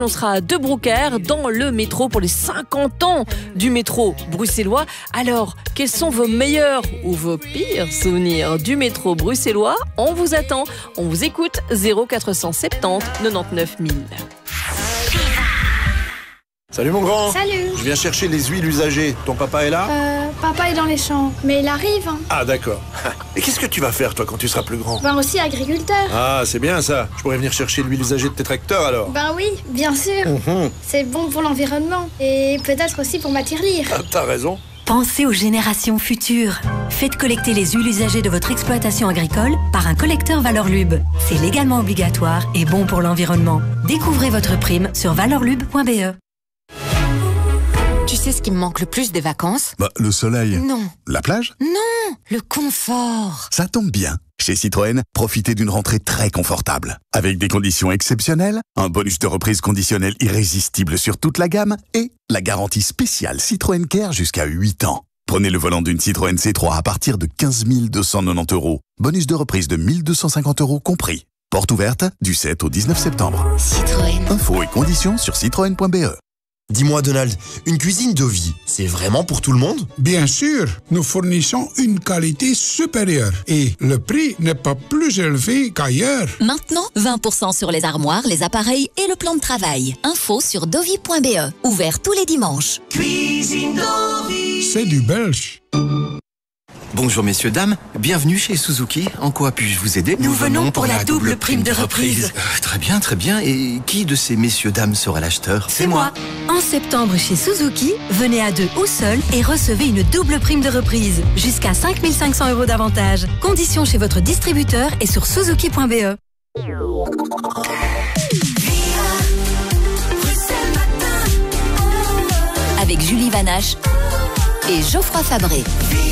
On sera à De Broekère dans le métro pour les 50 ans du métro bruxellois. Alors, quels sont vos meilleurs ou vos pires souvenirs du métro bruxellois? On vous attend, on vous écoute. 0470 99 000. Salut mon grand. Salut. Je viens chercher les huiles usagées. Ton papa est là? Papa est dans les champs, mais il arrive. Ah d'accord. Et qu'est-ce que tu vas faire toi quand tu seras plus grand? Ben aussi agriculteur. Ah c'est bien ça. Je pourrais venir chercher l'huile usagée de tes tracteurs alors. Ben oui, bien sûr. C'est bon pour l'environnement et peut-être aussi pour ma tirelire. Ah, t'as raison. Pensez aux générations futures. Faites collecter les huiles usagées de votre exploitation agricole par un collecteur Valorlub. C'est légalement obligatoire et bon pour l'environnement. Découvrez votre prime sur valorlub.be. Tu sais ce qui me manque le plus des vacances? Le soleil. Non. La plage? Non, le confort. Ça tombe bien. Chez Citroën, profitez d'une rentrée très confortable. Avec des conditions exceptionnelles, un bonus de reprise conditionnel irrésistible sur toute la gamme et la garantie spéciale Citroën Care jusqu'à 8 ans. Prenez le volant d'une Citroën C3 à partir de 15 290 €. Bonus de reprise de 1 250 € compris. Porte ouverte du 7 au 19 septembre. Citroën. Infos et conditions sur citroën.be. Dis-moi Donald, une cuisine Dovi, c'est vraiment pour tout le monde? Bien sûr, nous fournissons une qualité supérieure et le prix n'est pas plus élevé qu'ailleurs. Maintenant, 20% sur les armoires, les appareils et le plan de travail. Info sur dovi.be. Ouvert tous les dimanches. Cuisine Dovi. C'est du belge. Bonjour messieurs, dames, bienvenue chez Suzuki. En quoi puis-je vous aider? Nous venons pour la double prime de reprise. Très bien, très bien. Et qui de ces messieurs, dames sera l'acheteur? C'est moi. En septembre chez Suzuki, venez à 2 ou seul et recevez une double prime de reprise. Jusqu'à 5 500 € d'avantage. Conditions chez votre distributeur et sur suzuki.be. Avec Julie Vanache et Geoffroy Fabré.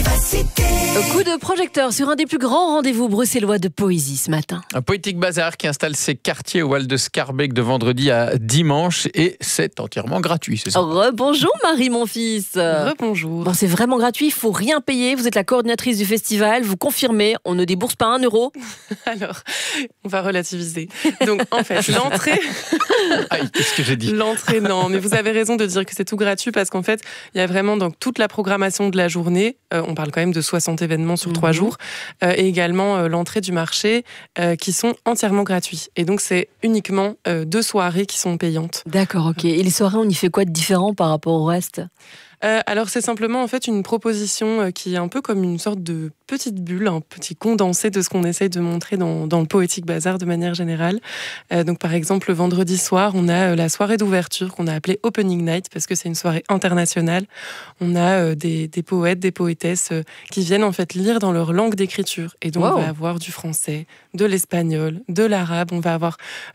Coup de projecteur sur un des plus grands rendez-vous bruxellois de poésie ce matin. Un Poetic Bazar qui installe ses quartiers au Val de Schaerbeek de vendredi à dimanche et c'est entièrement gratuit, c'est ça? Rebonjour Marie, mon fils. Rebonjour. Bon, c'est vraiment gratuit, il faut rien payer. Vous êtes la coordinatrice du festival, vous confirmez, on ne débourse pas 1 €. Alors, on va relativiser. Donc, en fait, l'entrée... Aïe, qu'est-ce que j'ai dit? L'entrée, non, mais vous avez raison de dire que c'est tout gratuit parce qu'en fait, il y a vraiment donc toute la programmation de la journée. On parle quand même de 60 événements sur 3 jours. Et également l'entrée du marché qui sont entièrement gratuits. Et donc, c'est uniquement 2 soirées qui sont payantes. D'accord, ok. Et les soirées, on y fait quoi de différent par rapport au reste? Alors, c'est simplement en fait une proposition qui est un peu comme une sorte de petite bulle, un petit condensé de ce qu'on essaye de montrer dans le Poetic Bazar de manière générale. Donc, par exemple, le vendredi soir, on a la soirée d'ouverture qu'on a appelée Opening Night parce que c'est une soirée internationale. On a des poètes, des poétesses qui viennent en fait lire dans leur langue d'écriture. Et donc, on va avoir du français, de l'espagnol, de l'arabe. On va avoir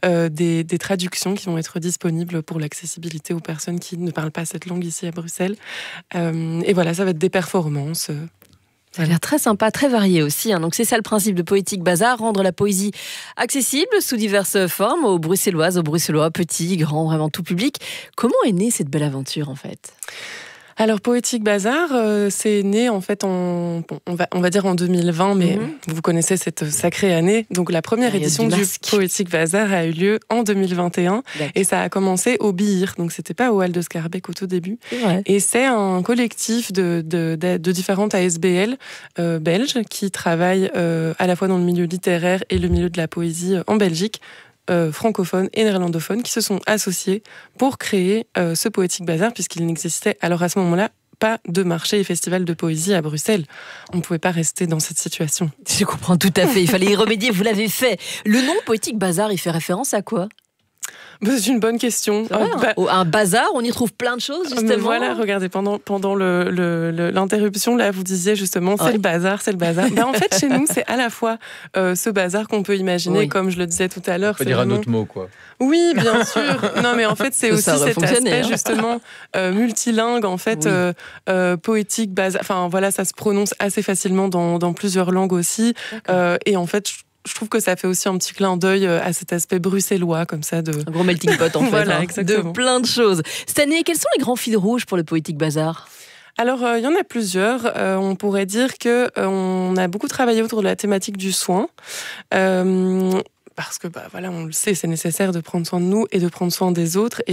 des traductions qui vont être disponibles pour l'accessibilité aux personnes qui ne parlent pas cette langue ici à Bruxelles. Et voilà, ça va être des performances. Ça a l'air très sympa, très varié aussi. Donc c'est ça le principe de Poetic Bazar, rendre la poésie accessible sous diverses formes aux Bruxelloises, aux Bruxellois, petits, grands, vraiment tout public. Comment est née cette belle aventure en fait ? Alors, Poetic Bazar, c'est né en fait on va dire en 2020, mais vous connaissez cette sacrée année. Donc, la première édition du Poetic Bazar a eu lieu en 2021 et ça a commencé au BIR. Donc, c'était pas au Val de Schaerbeek au tout début. Et c'est un collectif de différentes ASBL belges qui travaillent à la fois dans le milieu littéraire et le milieu de la poésie en Belgique. Francophones et néerlandophones qui se sont associés pour créer ce Poetic Bazar puisqu'il n'existait alors à ce moment-là pas de marché et festival de poésie à Bruxelles. On ne pouvait pas rester dans cette situation. Je comprends tout à fait, il fallait y remédier, vous l'avez fait. Le nom Poetic Bazar, il fait référence à quoi ? C'est une bonne question. Un bazar, on y trouve plein de choses, justement. Voilà, regardez, pendant l'interruption, là, vous disiez justement, c'est le bazar, c'est le bazar. En fait, chez nous, c'est à la fois ce bazar qu'on peut imaginer, comme je le disais tout à l'heure. On peut dire un autre mot, quoi. Oui, bien sûr. Non, mais en fait, c'est aussi cet aspect, justement, multilingue, en fait, poétique, bazar. Enfin, voilà, ça se prononce assez facilement dans plusieurs langues aussi. Et en fait, je trouve que ça fait aussi un petit clin d'œil à cet aspect bruxellois, comme ça. Un gros melting pot, en fait. Voilà, exactement. De plein de choses. Cette année, quels sont les grands fils rouges pour le Poetic Bazar ? Alors, il y en a plusieurs. On pourrait dire qu'on a beaucoup travaillé autour de la thématique du soin. parce que voilà, on le sait, c'est nécessaire de prendre soin de nous et de prendre soin des autres.